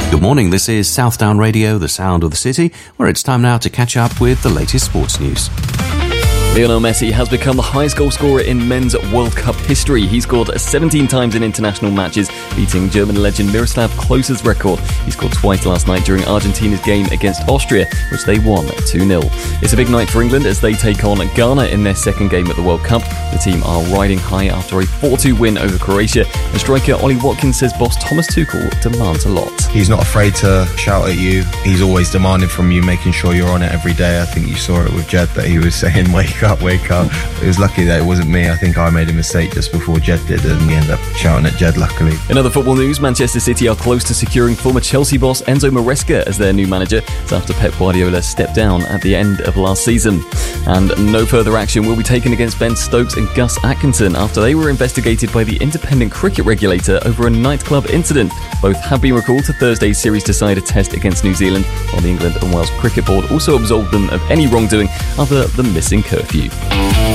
Good morning, this is Southdown Radio, the sound of the city, where it's time now to catch up with the latest sports news. Lionel Messi has become the highest goal scorer in men's World Cup history. He scored 17 times in international matches, beating German legend Miroslav Klose's record. He scored twice last night during Argentina's game against Austria, which they won 2-0. It's a big night for England as they take on Ghana in their second game at the World Cup. The team are riding high after a 4-2 win over Croatia, and striker Ollie Watkins says boss Thomas Tuchel demands a lot. He's not afraid to shout at you. He's always demanding from you, making sure you're on it every day. I think you saw it with Jed that he was saying, wake up. It was lucky that it wasn't me. I think I made a mistake just before Jed did, and we ended up shouting at Jed, luckily. In other football news, Manchester City are close to securing former Chelsea boss Enzo Maresca as their new manager. It's after Pep Guardiola stepped down at the end of last season. And no further action will be taken against Ben Stokes and Gus Atkinson after they were investigated by the independent cricket regulator over a nightclub incident. Both have been recalled to Thursday's series decider test against New Zealand, while the England and Wales Cricket Board also absolved them of any wrongdoing other than missing curfew.